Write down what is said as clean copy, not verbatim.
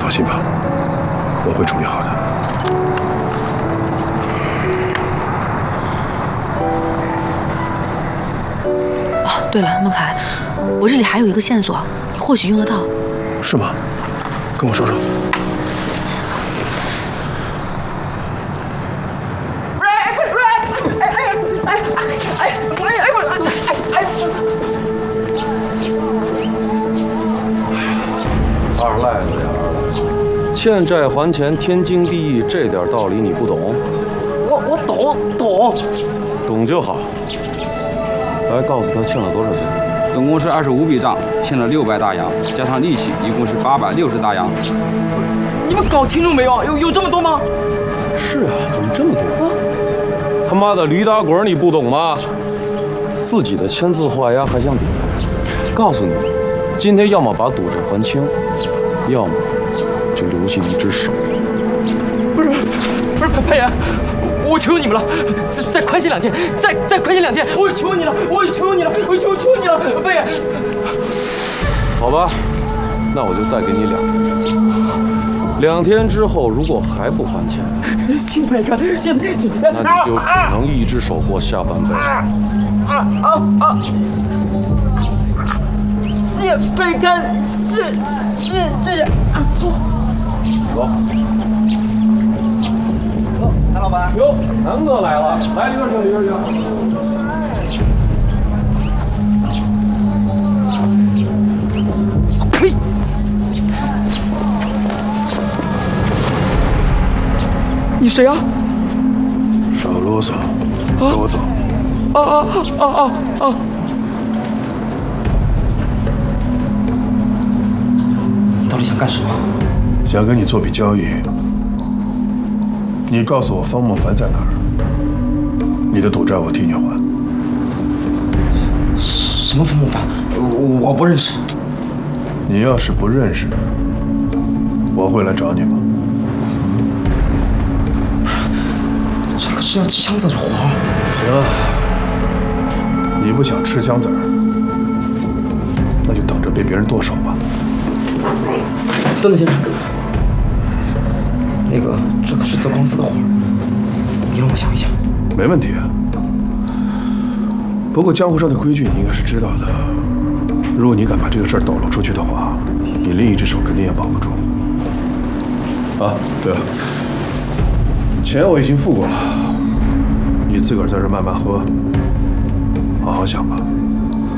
放心吧，我会处理好的。 哦，对了，孟凯，我这里还有一个线索，你或许用得到。 是吗？跟我说说。 二赖子呀，欠债还钱，天经地义，这点道理你不懂？ 我懂就好。来，告诉他欠了多少钱？ 总共是25笔账，欠了600大洋，加上利息，一共是860大洋。 你们搞清楚没有？有这么多吗？ 是啊，怎么这么多？他妈的驴打滚，你不懂吗？自己的签字画押还想抵赖？告诉你，今天要么把赌债还清，要么就留下一只手。 不是潘岩，我求你们了，再宽限2天，再宽限2天，我求你了，我求你了，我求你了，潘岩。 好吧，那我就再给你2天时间。2天之后，如果还不还钱， 谢培根，谢培根， 那你就只能一只手过下半辈子。 谢培根，是。 走。 谭老板。 哟，南哥来了，来里边请。 呸！你谁啊？ 少啰嗦，跟我走。 你到底想干什么？ 想跟你做笔交易。你告诉我方孟凡在哪儿？你的赌债我替你还。 什么方孟凡？我不认识。 你要是不认识，我会来找你吗？ 这可是要吃枪子的活。 行了，你不想吃枪子儿，那就等着被别人剁手吧。 等等，先生，这可是泽光子的活，你让我想一想。 没问题啊。不过江湖上的规矩你应该是知道的，如果你敢把这个事儿抖露出去的话，你另一只手肯定也保不住。啊，对了，钱我已经付过了，你自个儿在这慢慢喝，好好想吧。